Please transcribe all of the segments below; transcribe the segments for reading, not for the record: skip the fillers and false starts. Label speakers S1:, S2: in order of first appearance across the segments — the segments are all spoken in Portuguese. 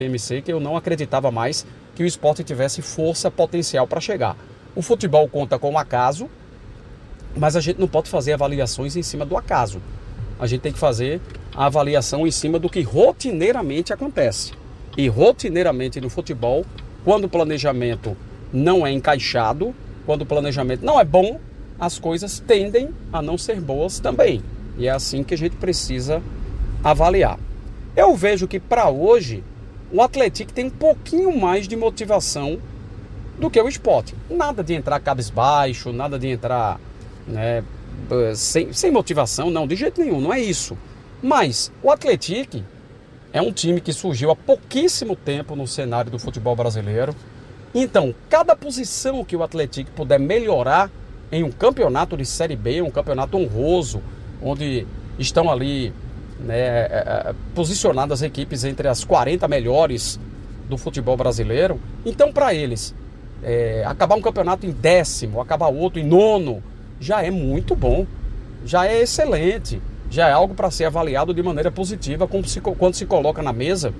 S1: TMC que eu não acreditava mais que o Sport tivesse força potencial para chegar. O futebol conta com o acaso, mas a gente não pode fazer avaliações em cima do acaso. A gente tem que fazer a avaliação em cima do que rotineiramente acontece. E rotineiramente no futebol, quando o planejamento não é encaixado, quando o planejamento não é bom, as coisas tendem a não ser boas também. E é assim que a gente precisa avaliar. Eu vejo que para hoje o Atlético tem um pouquinho mais de motivação do que o Sport. Nada de entrar cabisbaixo, nada de entrar, né, sem motivação, não, de jeito nenhum, não é isso. Mas o Atlético é um time que surgiu há pouquíssimo tempo no cenário do futebol brasileiro. Então, cada posição que o Atlético puder melhorar em um campeonato de Série B, um campeonato honroso, onde estão ali, né, posicionadas equipes entre as 40 melhores do futebol brasileiro. Então, para eles, acabar um campeonato em 10º, acabar outro em 9º, já é muito bom, já é excelente, já é algo para ser avaliado de maneira positiva quando se coloca na mesa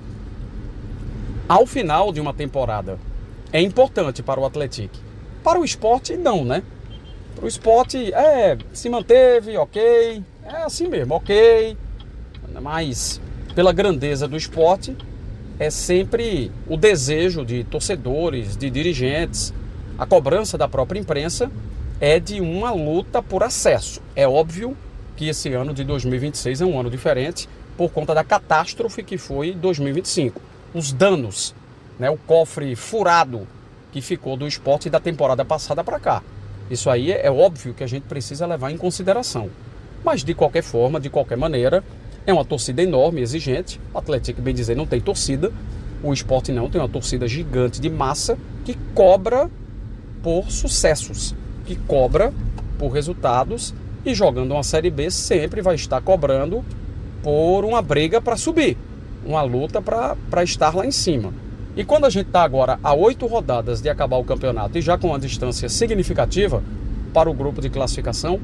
S1: ao final de uma temporada. É importante para o Atlético. Para o Sport, não, né? Para o Sport, se manteve, ok, é assim mesmo, ok. Mas, pela grandeza do esporte, é sempre o desejo de torcedores, de dirigentes, a cobrança da própria imprensa é de uma luta por acesso. É óbvio que esse ano de 2026 é um ano diferente por conta da catástrofe que foi 2025. Os danos, né, o cofre furado que ficou do esporte da temporada passada para cá. Isso aí é óbvio que a gente precisa levar em consideração. Mas de qualquer forma, de qualquer maneira, é uma torcida enorme, exigente. O Atlético, bem dizer, não tem torcida. O Sport não, tem uma torcida gigante de massa que cobra por sucessos, que cobra por resultados, e jogando uma Série B sempre vai estar cobrando por uma briga para subir, uma luta para estar lá em cima. E quando a gente está agora a 8 rodadas de acabar o campeonato e já com uma distância significativa para o grupo de classificação,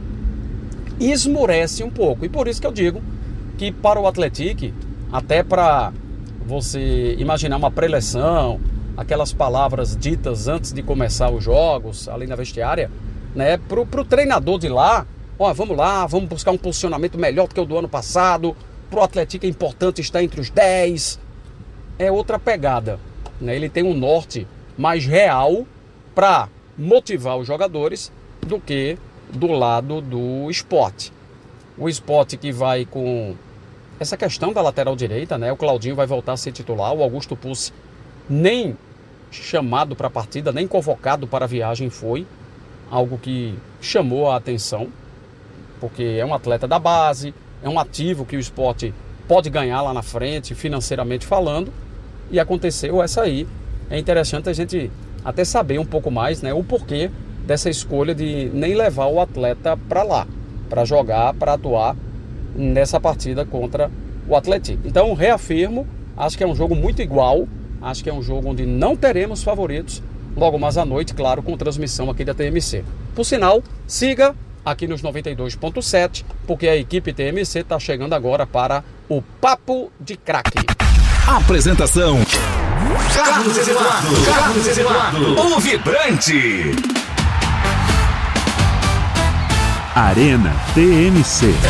S1: esmurece um pouco. E por isso que eu digo que para o Atlético, até para você imaginar uma preleção, aquelas palavras ditas antes de começar os jogos, ali na vestiária, né, para o treinador de lá, vamos lá, vamos buscar um posicionamento melhor do que o do ano passado, para o Atlético é importante estar entre os 10, é outra pegada, né? Ele tem um norte mais real para motivar os jogadores do que do lado do Sport. O Sport que vai com essa questão da lateral direita, né? O Claudinho vai voltar a ser titular, o Augusto Pucci nem chamado para a partida, nem convocado para a viagem foi, algo que chamou a atenção, porque é um atleta da base, é um ativo que o Sport pode ganhar lá na frente, financeiramente falando, e aconteceu essa aí. É interessante a gente até saber um pouco mais, né, o porquê dessa escolha de nem levar o atleta para lá, para jogar, para atuar nessa partida contra o Atlético. Então, reafirmo, acho que é um jogo muito igual, acho que é um jogo onde não teremos favoritos, logo mais à noite, claro, com transmissão aqui da TMC. Por sinal, siga aqui nos 92.7, porque a equipe TMC está chegando agora para o Papo de Craque.
S2: Apresentação: Carlos Eduardo, o vibrante. Arena TMC.